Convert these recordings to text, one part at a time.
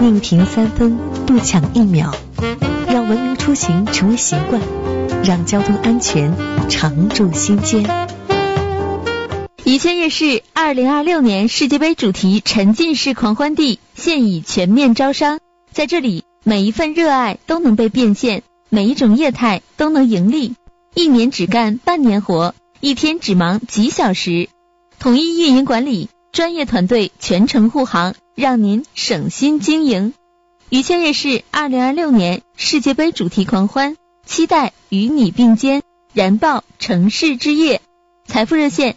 宁停3分，不抢1秒，让文明出行成为习惯，让交通安全常驻心间。 宜泉夜市2026年世界杯主题沉浸式狂欢地现已全面招商，在这里每一份热爱都能被变现，每一种业态都能盈利，1年只干半年活，1天只忙几小时，统一运营管理，专业团队全程护航，让您省心经营。宜泉夜市2026年世界杯主题狂欢，期待与你并肩，燃爆城市之夜。财富热线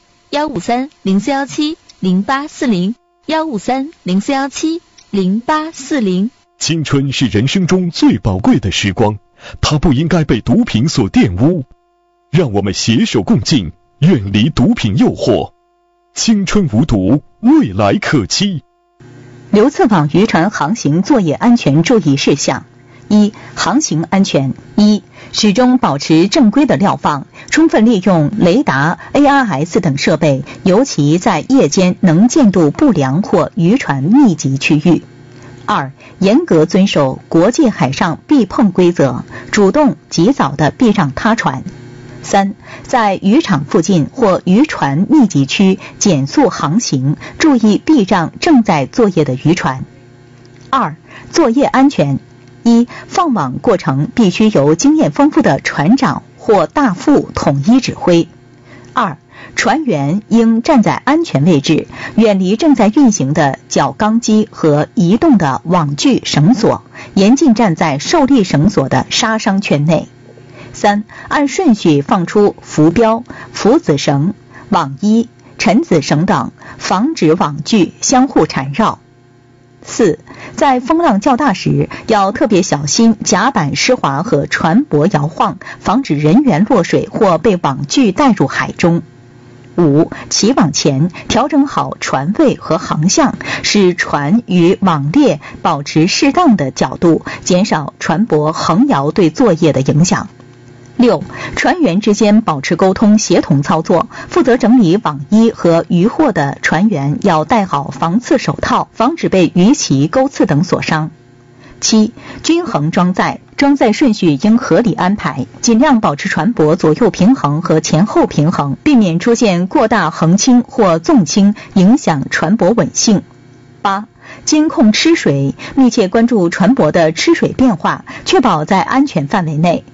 153-0417-0840，153-0417-0840。 青春是人生中最宝贵的时光，它不应该被毒品所玷污。让我们携手共进，远离毒品诱惑。青春无毒，未来可期。 流刺网渔船航行作业安全注意事项：一、航行安全。一、始终保持正规的瞭放，充分利用雷达、ARS 等设备，尤其在夜间能见度不良或渔船密集区域。二、严格遵守国际海上避碰规则，主动及早地避让他船。三、在渔场附近或渔船密集区减速航行，注意避让正在作业的渔船。二、作业安全。一、放网过程必须由经验丰富的船长或大副统一指挥。二、船员应站在安全位置，远离正在运行的绞钢机和移动的网具绳索，严禁站在受力绳索的杀伤圈内。三、按顺序放出浮标、浮子绳、网衣、沉子绳等，防止网具相互缠绕。四、在风浪较大时，要特别小心甲板湿滑和船舶摇晃，防止人员落水或被网具带入海中。五、起网前调整好船位和航向，使船与网列保持适当的角度，减少船舶横摇对作业的影响。六、船员之间保持沟通，协同操作。负责整理网衣和渔获的船员要戴好防刺手套，防止被鱼鳍、钩刺等所伤。七、均衡装载，装载顺序应合理安排，尽量保持船舶左右平衡和前后平衡，避免出现过大横倾或纵倾，影响船舶稳性。八、监控吃水，密切关注船舶的吃水变化，确保在安全范围内。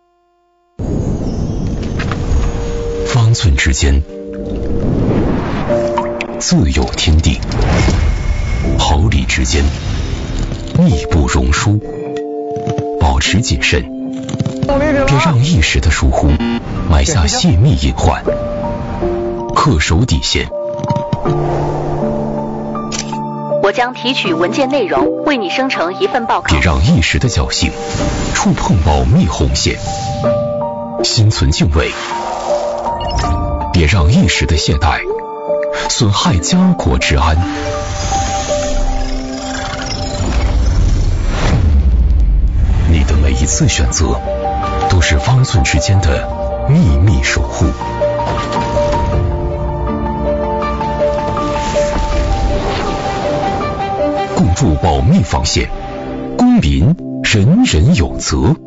方寸之间，自有天地；毫厘之间，密不容疏。保持谨慎，别让一时的疏忽埋下泄密隐患。恪守底线。 我将提取文件内容，为你生成一份报告。 别让一时的侥幸触碰保密红线。心存敬畏，别让一时的懈怠损害家国之安。你的每一次选择都是方寸之间的秘密守护。固筑保密防线，公民人人有责。